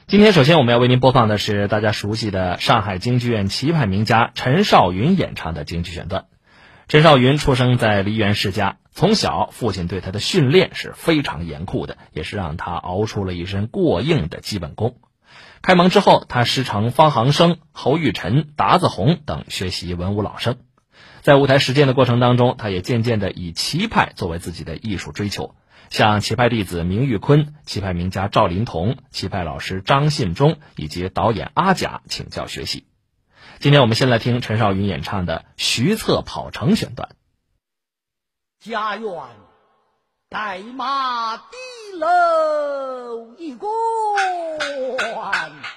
今天首先我们要为您播放的是大家熟悉的上海京剧院棋派名家陈少云演唱的京剧选段。陈少云出生在梨园世家，从小父亲对他的训练是非常严酷的，也是让他熬出了一身过硬的基本功。开蒙之后，他师承方航生、侯玉宸、达子宏等学习文武老生。在舞台实践的过程当中，他也渐渐地以棋派作为自己的艺术追求，向棋派弟子明玉坤、棋派名家赵林童、棋派老师张信忠以及导演阿甲请教学习。今天我们先来听陈少云演唱的徐策跑城选段。 家园带马的楼一关，